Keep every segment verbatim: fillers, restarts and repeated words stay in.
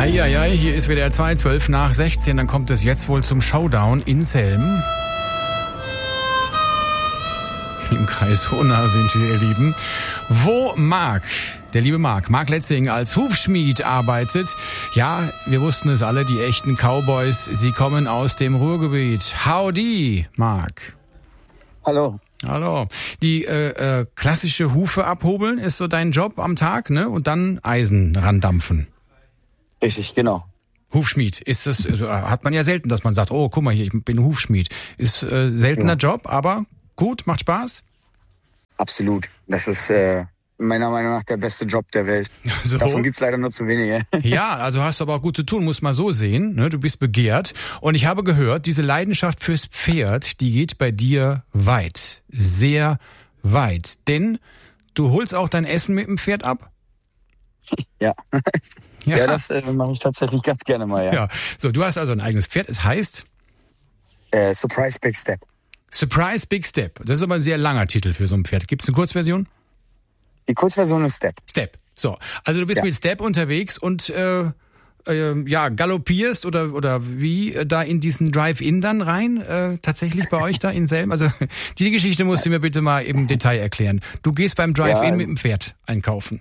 Eieiei, hier ist wieder zwei, zwölf nach sechzehn. Dann kommt es jetzt wohl zum Showdown in Selm. Im Kreis Hohna sind wir, ihr Lieben. Wo Marc, der liebe Marc, Marc Letzing als Hufschmied arbeitet. Ja, wir wussten es alle, die echten Cowboys, sie kommen aus dem Ruhrgebiet. Howdy, Marc. Hallo. Hallo. Die äh, äh, klassische Hufe abhobeln ist so dein Job am Tag, ne? Und dann Eisen randampfen. Richtig, genau. Hufschmied, ist das, also, hat man ja selten, dass man sagt, oh, guck mal hier, ich bin Hufschmied. Ist äh, seltener ja. Job, aber gut, macht Spaß? Absolut. Das ist äh, meiner Meinung nach der beste Job der Welt. So. Davon gibt's leider nur zu wenige. Ja, also hast du aber auch gut zu tun, muss man so sehen. Ne? Du bist begehrt. Und ich habe gehört, diese Leidenschaft fürs Pferd, die geht bei dir weit. Sehr weit. Denn du holst auch dein Essen mit dem Pferd ab? Ja. Ja, ja, das äh, mache ich tatsächlich ganz gerne mal, ja. Ja. So, du hast also ein eigenes Pferd. Es heißt? Äh, Surprise Big Step. Surprise Big Step. Das ist aber ein sehr langer Titel für so ein Pferd. Gibt es eine Kurzversion? Die Kurzversion ist Step. Step. So, also du bist ja. mit Step unterwegs und äh, äh, ja galoppierst oder oder wie äh, da in diesen Drive-In dann rein? Äh, tatsächlich bei euch da in Selm? Also die Geschichte musst du mir bitte mal im Detail erklären. Du gehst beim Drive-In ja. mit dem Pferd einkaufen.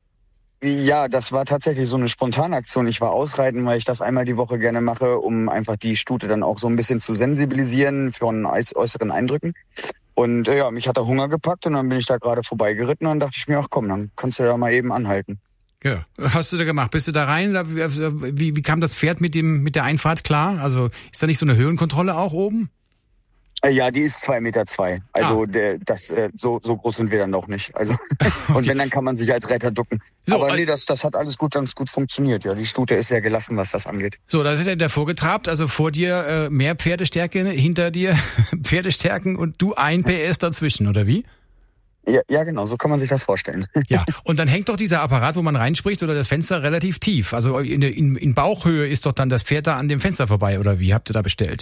Ja, das war tatsächlich so eine Spontanaktion. Ich war ausreiten, weil ich das einmal die Woche gerne mache, um einfach die Stute dann auch so ein bisschen zu sensibilisieren von äußeren Eindrücken. Und äh, ja, mich hat der Hunger gepackt und dann bin ich da gerade vorbeigeritten und dann dachte ich mir, ach komm, dann kannst du da mal eben anhalten. Ja, was hast du da gemacht? Bist du da rein? Wie, wie kam das Pferd mit dem mit der Einfahrt klar? Also ist da nicht so eine Höhenkontrolle auch oben? Ja, die ist zwei Meter zwei. Also ah. der, das äh, so so groß sind wir dann doch nicht. Also und okay. wenn, dann kann man sich als Reiter ducken. So, aber nee, das das hat alles gut ganz gut funktioniert. Ja, die Stute ist sehr gelassen, was das angeht. So, da ist er davor getrabt. Also vor dir äh, mehr Pferdestärke, hinter dir Pferdestärken und du ein P S dazwischen, oder wie? Ja, ja, genau. So kann man sich das vorstellen. Ja, und dann hängt doch dieser Apparat, wo man reinspricht, oder das Fenster relativ tief. Also in, in, in Bauchhöhe ist doch dann das Pferd da an dem Fenster vorbei, oder wie? Habt ihr da bestellt?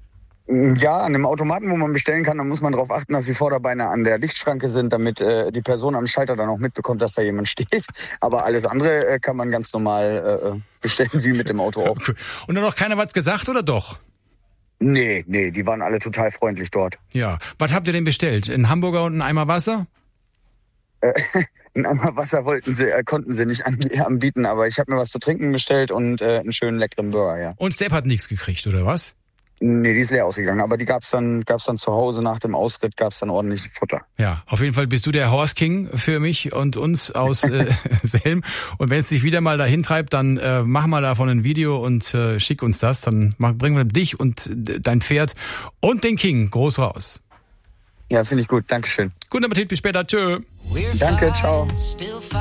Ja, an dem Automaten, wo man bestellen kann, dann muss man darauf achten, dass die Vorderbeine an der Lichtschranke sind, damit äh, die Person am Schalter dann auch mitbekommt, dass da jemand steht. Aber alles andere äh, kann man ganz normal äh, bestellen, wie mit dem Auto auch. Okay. Und dann noch keiner was gesagt, oder doch? Nee, nee, die waren alle total freundlich dort. Ja, was habt ihr denn bestellt? Ein Hamburger und ein Eimer Wasser? Äh, ein Eimer Wasser wollten sie, äh, konnten sie nicht anbieten, aber ich habe mir was zu trinken bestellt und äh, einen schönen leckeren Burger, ja. Und Step hat nichts gekriegt, oder was? Nee, die ist leer ausgegangen, aber die gab's dann gab's dann zu Hause nach dem Ausritt, gab's dann ordentlich Futter. Ja, auf jeden Fall bist du der Horse King für mich und uns aus äh, Selm. Und wenn es dich wieder mal dahin treibt, dann äh, mach mal davon ein Video und äh, schick uns das. Dann mach, bringen wir dich und dein Pferd und den King groß raus. Ja, finde ich gut. Dankeschön. Guten Appetit, bis später. Tschö. Danke, ciao.